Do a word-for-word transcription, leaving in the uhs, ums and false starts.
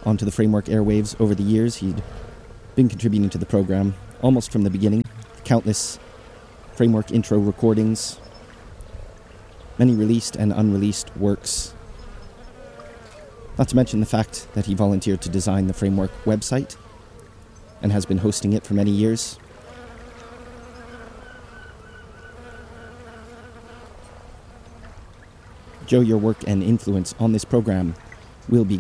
onto the Framework airwaves over the years. He'd been contributing to the program almost from the beginning. Countless Framework intro recordings, many released and unreleased works. Not to mention the fact that he volunteered to design the Framework website and has been hosting it for many years. Joe, your work and influence on this program will be